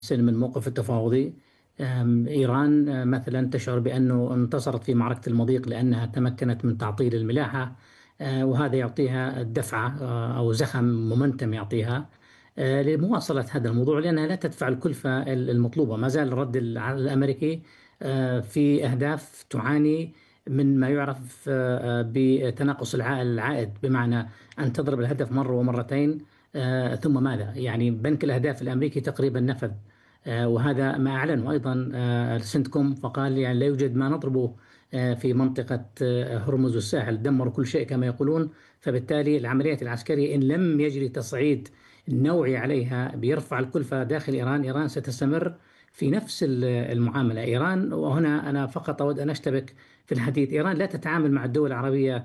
من الموقف التفاوضي. إيران مثلا تشعر بأنه انتصرت في معركة المضيق لأنها تمكنت من تعطيل الملاحة. وهذا يعطيها دفعة أو زخم مومنتم يعطيها لمواصلة هذا الموضوع، لأنها لا تدفع الكلفة المطلوبة. ما زال الرد الأمريكي في أهداف تعاني من ما يعرف بتناقص العائد، بمعنى أن تضرب الهدف مرة ومرتين ثم ماذا؟ يعني بنك الأهداف الأمريكي تقريبا نفذ. وهذا ما أعلنه أيضا سنتكوم، فقال يعني لا يوجد ما نضربه في منطقة هرمز والساحل، دمروا كل شيء كما يقولون. فبالتالي العمليات العسكرية إن لم يجري تصعيد نوعي عليها بيرفع الكلفة داخل إيران، إيران ستستمر في نفس المعاملة. إيران، وهنا أنا فقط أود أن أشتبك في الحديث، إيران لا تتعامل مع الدول العربية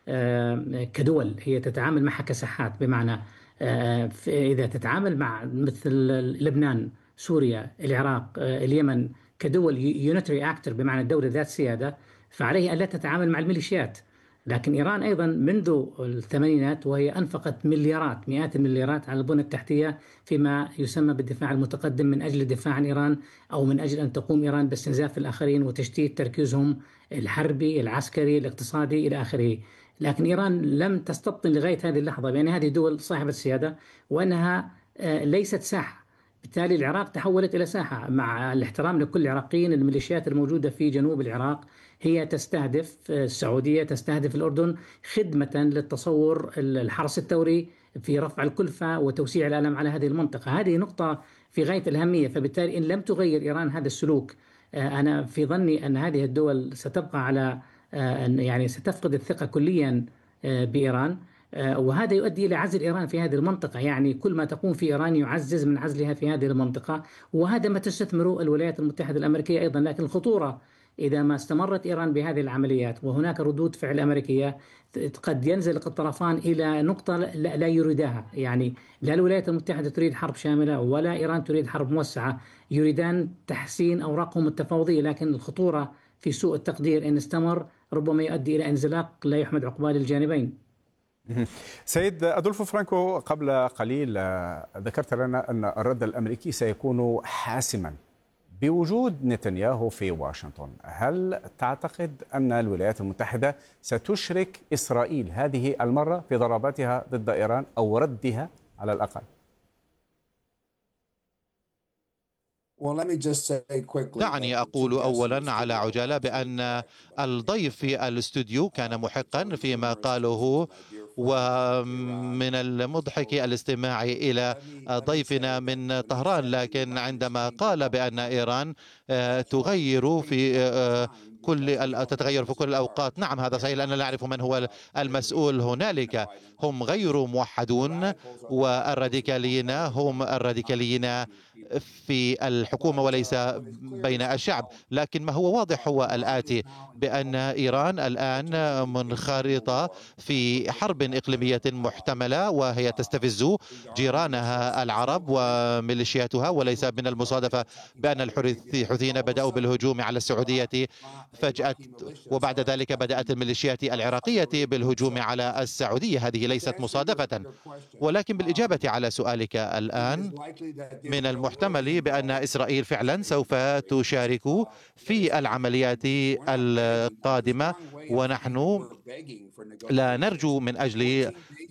كدول، هي تتعامل معها كساحات. بمعنى إذا تتعامل مع مثل لبنان، سوريا، العراق، اليمن كدول يونتري أكتر، بمعنى الدولة ذات سيادة، فعليه أن لا تتعامل مع الميليشيات. لكن إيران أيضا منذ الثمانينات وهي أنفقت مليارات، مئات المليارات على البنى التحتية فيما يسمى بالدفاع المتقدم، من أجل الدفاع عن إيران، أو من أجل أن تقوم إيران باستنزاف الآخرين وتشتيت تركيزهم الحربي العسكري الاقتصادي إلى آخره. لكن إيران لم تستبطن لغاية هذه اللحظة بأن هذه دول صاحبة السيادة وأنها ليست ساحة. بالتالي العراق تحولت إلى ساحة، مع الاحترام لكل العراقيين. الميليشيات الموجودة في جنوب العراق هي تستهدف السعودية، تستهدف الأردن، خدمة للتصور الحرس الثوري في رفع الكلفة وتوسيع الألم على هذه المنطقة. هذه نقطة في غاية الأهمية. فبالتالي إن لم تغير إيران هذا السلوك، أنا في ظني أن هذه الدول ستبقى على يعني ستفقد الثقة كليا بإيران. وهذا يؤدي إلى عزل إيران في هذه المنطقة. يعني كل ما تقوم في إيران يعزز من عزلها في هذه المنطقة، وهذا ما تستثمره الولايات المتحدة الأمريكية أيضا. لكن الخطورة إذا ما استمرت إيران بهذه العمليات وهناك ردود فعل أمريكية، قد ينزل الطرفان إلى نقطة لا يريدها. يعني لا الولايات المتحدة تريد حرب شاملة ولا إيران تريد حرب موسعة، يريدان تحسين أوراقهم التفاوضية. لكن الخطورة في سوء التقدير إن استمر ربما يؤدي إلى انزلاق لا يحمد عقبال الجانبين. سيد أدولفو فرانكو، قبل قليل ذكرت لنا أن الرد الأمريكي سيكون حاسما بوجود نتنياهو في واشنطن. هل تعتقد أن الولايات المتحدة ستشرك إسرائيل هذه المرة في ضرباتها ضد إيران أو ردها على الأقل؟ دعني أقول أولا على عجالة بأن الضيف في الاستوديو كان محقا فيما قاله، ومن المضحك الاستماع إلى ضيفنا من طهران. لكن عندما قال بأن إيران تتغير في كل الأوقات، نعم هذا صحيح، لأننا لا نعرف من هو المسؤول هنالك. هم غير موحدون، والراديكاليين هم الراديكاليين في الحكومة وليس بين الشعب. لكن ما هو واضح هو الآتي، بأن إيران الآن منخرطة في حرب إقليمية محتملة، وهي تستفز جيرانها العرب وميليشياتها. وليس من المصادفة بأن الحوثيين بدأوا بالهجوم على السعودية فجأة، وبعد ذلك بدأت الميليشيات العراقية بالهجوم على السعودية. هذه ليست مصادفة. ولكن بالإجابة على سؤالك الآن، من المحتمل بأن إسرائيل فعلا سوف تشارك في العمليات القادمة، ونحن لا نرجو من أجل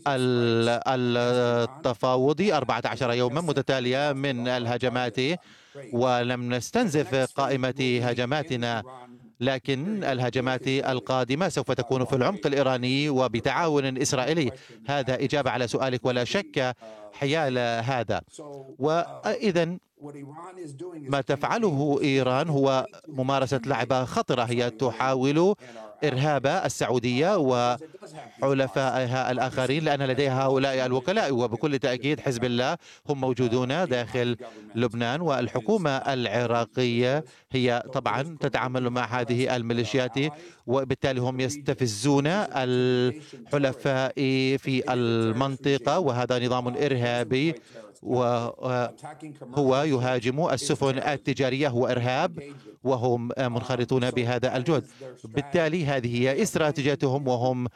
التفاوض 14 يوما متتالية من الهجمات، ولم نستنزف قائمة هجماتنا. لكن الهجمات القادمة سوف تكون في العمق الإيراني وبتعاون إسرائيلي. هذا إجابة على سؤالك ولا شك حيال هذا. وإذا ما تفعله إيران هو ممارسة لعبة خطرة. هي تحاول إرهاب السعودية وحلفائها الآخرين، لأن لديها هؤلاء الوكلاء، وبكل تأكيد حزب الله هم موجودون داخل لبنان. والحكومة العراقية هي طبعا تتعامل مع هذه الميليشيات، وبالتالي هم يستفزون الحلفاء في المنطقة، وهذا نظام إرهابي وهو يهاجم السفن التجارية، هو إرهاب، وهم منخرطون بهذا الجهد. بالتالي هذه هي استراتيجيتهم،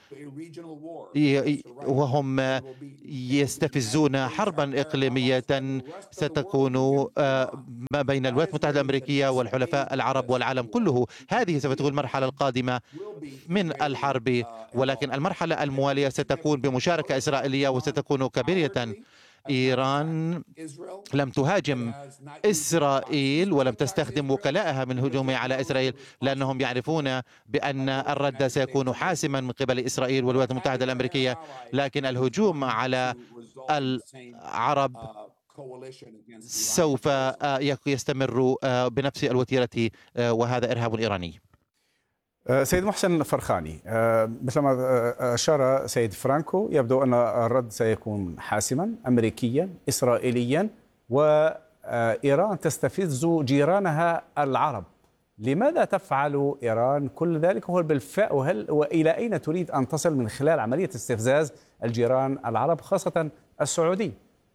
وهم يستفزون حربا إقليمية ستكون ما بين الولايات المتحدة الأمريكية والحلفاء العرب والعالم كله. هذه سوف تكون المرحلة القادمة من الحرب، ولكن المرحلة الموالية ستكون بمشاركة إسرائيلية وستكون كبيرة. إيران لم تهاجم إسرائيل ولم تستخدم وكلائها من هجومها على إسرائيل، لأنهم يعرفون بأن الرد سيكون حاسما من قبل إسرائيل والولايات المتحدة الأمريكية. لكن الهجوم على العرب سوف يستمر بنفس الوتيرة، وهذا إرهاب إيراني. سيد محسن فرخاني، مثلما أشار سيد فرانكو، يبدو أن الرد سيكون حاسما أمريكيا إسرائيليا، وإيران تستفز جيرانها العرب. لماذا تفعل إيران كل ذلك وإلى أين تريد أن تصل من خلال عملية استفزاز الجيران العرب خاصة السعودي؟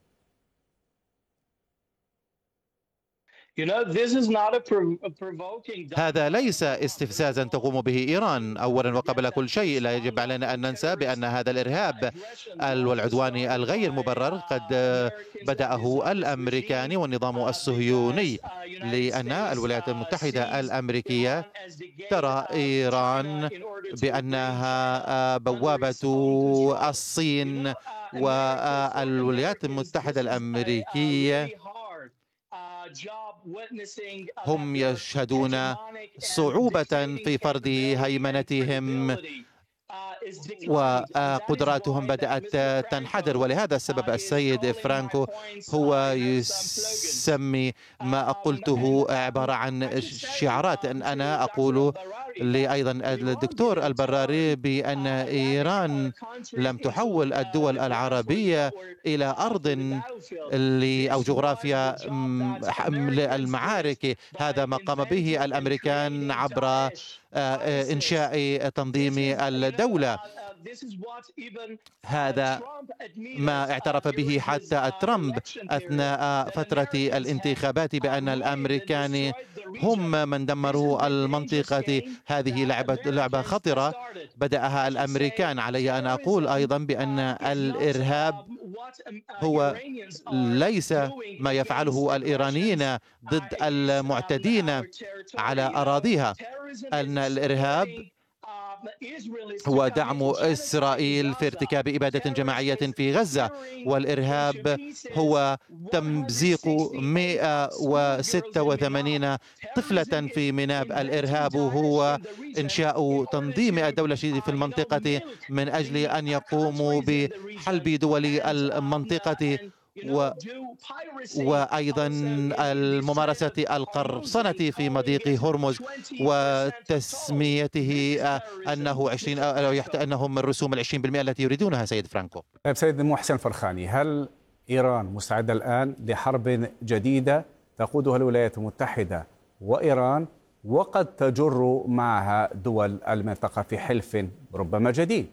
هذا ليس استفزازا تقوم به إيران. أولا وقبل كل شيء لا يجب علينا أن ننسى بأن هذا الإرهاب والعدوان الغير مبرر قد بدأه الأمريكان والنظام الصهيوني، لأن الولايات المتحدة الأمريكية ترى إيران بأنها بوابة الصين، والولايات المتحدة الأمريكية هم يشهدون صعوبة في فرض هيمنتهم، وقدراتهم بدأت تنحدر. ولهذا السبب السيد فرانكو هو يسمي ما قلته عبارة عن شعارات. أنا أقول أيضا الدكتور البراري بأن إيران لم تحول الدول العربية إلى أرض أو جغرافيا للمعارك. هذا ما قام به الأمريكان عبر إنشاء تنظيم الدولة. هذا ما اعترف به حتى ترامب أثناء فترة الانتخابات، بأن الأمريكان هم من دمروا المنطقة. هذه لعبة خطرة بدأها الأمريكان. علي أن أقول أيضا بأن الإرهاب هو ليس ما يفعله الإيرانيين ضد المعتدين على أراضيها. أن الإرهاب هو دعم إسرائيل في ارتكاب إبادة جماعية في غزة، والإرهاب هو تمزيق 186 طفلة في مناب. الإرهاب هو إنشاء تنظيم الدولة في المنطقة من أجل أن يقوموا بحلب دول المنطقة، وأيضا الممارسة القرصنة في مضيق هرمز، وتسميته أنهم الرسوم 20% التي يريدونها. سيد فرانكو. سيد محسن فرخاني، هل إيران مستعدة الآن لحرب جديدة تقودها الولايات المتحدة وإيران، وقد تجر معها دول المنطقة في حلف ربما جديد؟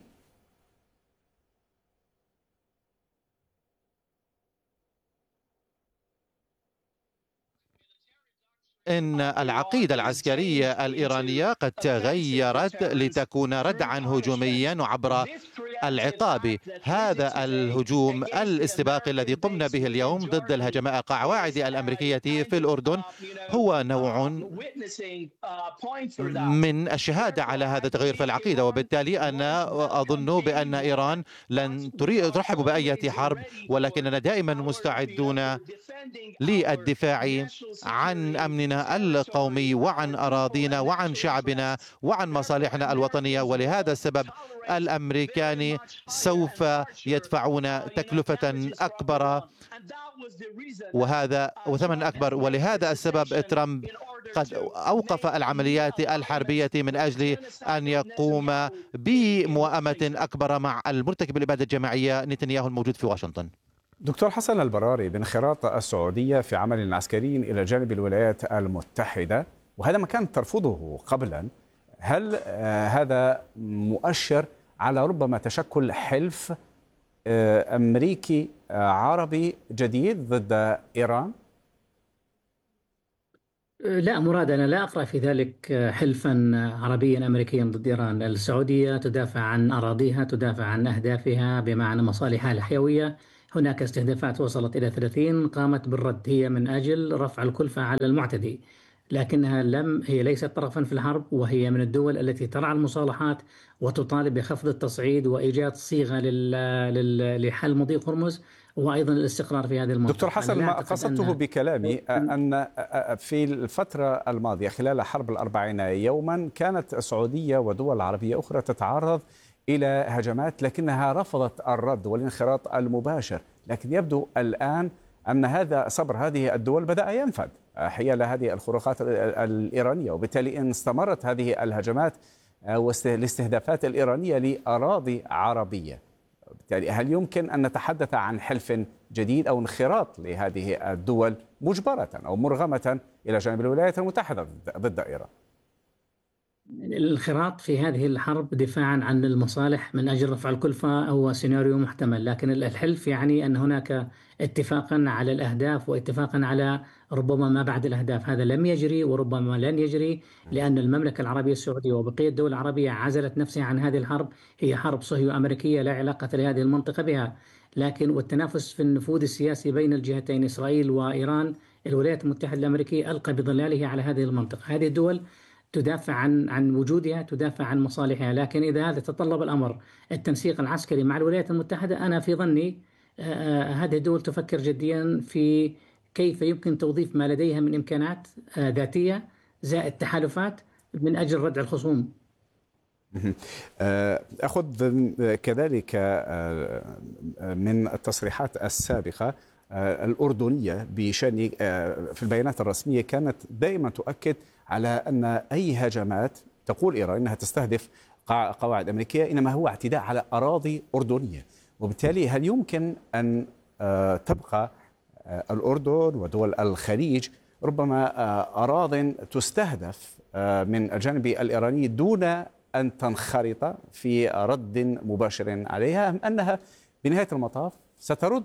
إن العقيدة العسكرية الإيرانية قد تغيرت لتكون ردعا هجوميا وعبر العقاب. هذا الهجوم الاستباقي الذي قمنا به اليوم ضد القواعد الأمريكية في الأردن هو نوع من الشهادة على هذا التغير في العقيدة. وبالتالي أنا أظن بأن إيران لن ترحب بأي حرب، ولكننا دائما مستعدون للدفاع عن أمننا القومي وعن أراضينا وعن شعبنا وعن مصالحنا الوطنية. ولهذا السبب الأمريكان سوف يدفعون تكلفة أكبر وثمن أكبر. ولهذا السبب ترامب قد أوقف العمليات الحربية من أجل أن يقوم بموائمة أكبر مع المرتكب الإبادة الجماعية نتنياهو الموجود في واشنطن. دكتور حسن البراري، بانخراط السعودية في عمل عسكري إلى جانب الولايات المتحدة، وهذا ما كانت ترفضه قبلا، هل هذا مؤشر على ربما تشكل حلف أمريكي عربي جديد ضد إيران؟ لا مراد، أنا لا أقرأ في ذلك حلفا عربيا أمريكيا ضد إيران. السعودية تدافع عن أراضيها، تدافع عن أهدافها بمعنى مصالحها الحيوية. هناك استهدافات وصلت إلى 30 قامت بالرد، هي من أجل رفع الكلفة على المعتدي، لكنها هي ليست طرفا في الحرب، وهي من الدول التي ترعى المصالحات وتطالب بخفض التصعيد وإيجاد صيغة لحل مضيق هرمز، وأيضا الاستقرار في هذه المنطقة. دكتور حسن، ما قصدته بكلامي أن في الفترة الماضية خلال حرب الأربعين يوما كانت السعودية ودول عربية أخرى تتعرض إلى هجمات، لكنها رفضت الرد والانخراط المباشر. لكن يبدو الآن أن هذا صبر هذه الدول بدأ ينفد حيال هذه الخروقات الإيرانية، وبالتالي إن استمرت هذه الهجمات والاستهدافات الإيرانية لأراضي عربية، بالتالي هل يمكن أن نتحدث عن حلف جديد أو انخراط لهذه الدول مجبرة أو مرغمة إلى جانب الولايات المتحدة ضد إيران؟ الانخراط في هذه الحرب دفاعا عن المصالح من أجل رفع الكلفة هو سيناريو محتمل، لكن الحلف يعني أن هناك اتفاقا على الأهداف واتفاقا على ربما ما بعد الأهداف. هذا لم يجري وربما لن يجري، لأن المملكة العربية السعودية وبقية الدول العربية عزلت نفسها عن هذه الحرب. هي حرب صهيو أمريكية لا علاقة لهذه المنطقة بها، لكن والتنافس في النفوذ السياسي بين الجهتين إسرائيل وإيران، الولايات المتحدة الأمريكية ألقى بظلاله على هذه المنطقة. هذه الدول تدافع عن وجودها، تدافع عن مصالحها، لكن إذا هذا تطلب الأمر التنسيق العسكري مع الولايات المتحدة، أنا في ظني هذه الدول تفكر جديا في كيف يمكن توظيف ما لديها من إمكانات ذاتية زائد تحالفات من أجل ردع الخصوم. أخذ كذلك من التصريحات السابقة الأردنية بشأن في البيانات الرسمية كانت دائما تؤكد على أن أي هجمات تقول إيران أنها تستهدف قواعد أمريكية إنما هو اعتداء على أراضي أردنية، وبالتالي هل يمكن أن تبقى الأردن ودول الخليج ربما أراضٍ تستهدف من الجانب الإيراني دون أن تنخرط في رد مباشر عليها، أم أنها بنهاية المطاف سترد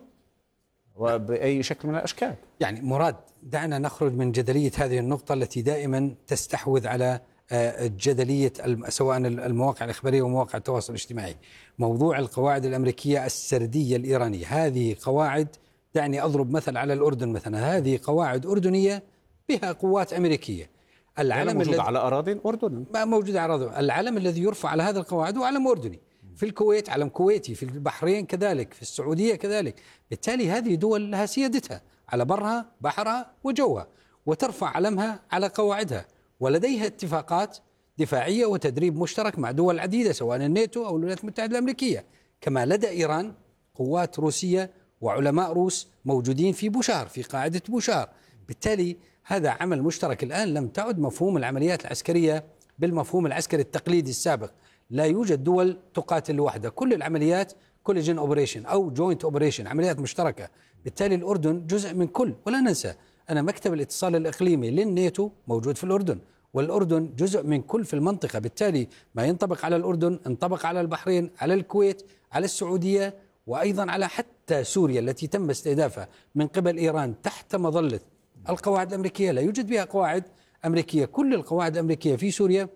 وبأي شكل من الأشكال؟ يعني مراد، دعنا نخرج من جدلية هذه النقطة التي دائما تستحوذ على جدلية سواء المواقع الإخبارية ومواقع التواصل الاجتماعي. موضوع القواعد الأمريكية السردية الإيرانية، هذه قواعد، دعني أضرب مثل على الأردن مثلا، هذه قواعد أردنية بها قوات أمريكية. العلم موجود على أراضي أردن، موجود على أراضي. العلم الذي يرفع على هذه القواعد هو علم أردني. في الكويت علم كويتي، في البحرين كذلك، في السعودية كذلك. بالتالي هذه دول لها سيادتها على برها بحرها وجوها، وترفع علمها على قواعدها، ولديها اتفاقات دفاعية وتدريب مشترك مع دول عديدة سواء الناتو أو الولايات المتحدة الأمريكية. كما لدى إيران قوات روسية وعلماء روس موجودين في بوشار، في قاعدة بوشار. بالتالي هذا عمل مشترك. الآن لم تعد مفهوم العمليات العسكرية بالمفهوم العسكري التقليدي السابق. لا يوجد دول تقاتل لوحدها، كل العمليات كوليجن اوبريشن أو جوينت اوبريشن، عمليات مشتركة. بالتالي الأردن جزء من كل، ولا ننسى أنا مكتب الاتصال الإقليمي للناتو موجود في الأردن، والأردن جزء من كل في المنطقة. بالتالي ما ينطبق على الأردن ينطبق على البحرين، على الكويت، على السعودية، وأيضا على حتى سوريا التي تم استهدافها من قبل إيران تحت مظلة القواعد الأمريكية. لا يوجد بها قواعد أمريكية. كل القواعد الأمريكية في سوريا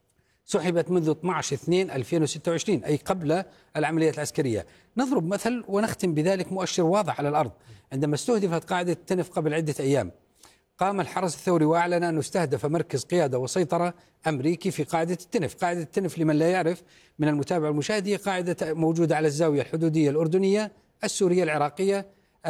سحبت منذ 12/2/2026، أي قبل العمليات العسكرية. نضرب مثل ونختم بذلك مؤشر واضح على الأرض. عندما استهدفت قاعدة التنف قبل عدة أيام، قام الحرس الثوري وأعلن أنه استهدف مركز قيادة وسيطرة أمريكي في قاعدة التنف. قاعدة التنف لمن لا يعرف من المتابع والمشاهد هي قاعدة موجودة على الزاوية الحدودية الأردنية السورية العراقية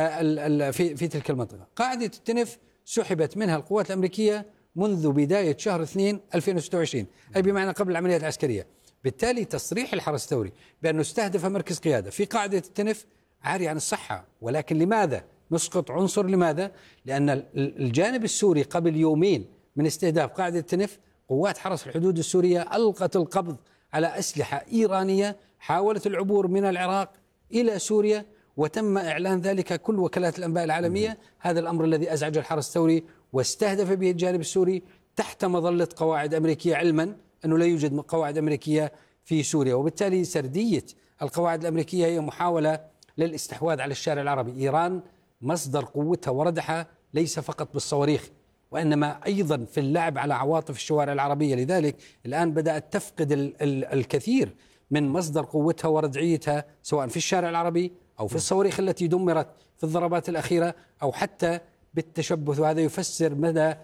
في تلك المنطقة. قاعدة التنف سحبت منها القوات الأمريكية منذ بداية شهر 2/2026، أي بمعنى قبل العمليات العسكرية. بالتالي تصريح الحرس الثوري بأنه استهدف مركز قيادة في قاعدة التنف عاري عن الصحة. ولكن لماذا نسقط عنصر؟ لماذا؟ لأن الجانب السوري قبل يومين من استهداف قاعدة التنف، قوات حرس الحدود السورية ألقت القبض على أسلحة إيرانية حاولت العبور من العراق إلى سوريا، وتم إعلان ذلك كل وكالات الأنباء العالمية. هذا الأمر الذي أزعج الحرس الثوري واستهدف به الجانب السوري تحت مظلة قواعد أمريكية، علما أنه لا يوجد قواعد أمريكية في سوريا. وبالتالي سردية القواعد الأمريكية هي محاولة للاستحواذ على الشارع العربي. إيران مصدر قوتها وردحها ليس فقط بالصواريخ، وإنما أيضا في اللعب على عواطف الشوارع العربية. لذلك الآن بدأت تفقد الكثير من مصدر قوتها وردعيتها، سواء في الشارع العربي أو في الصواريخ التي دمرت في الضربات الأخيرة، أو حتى بالتشبث. وهذا يفسر مدى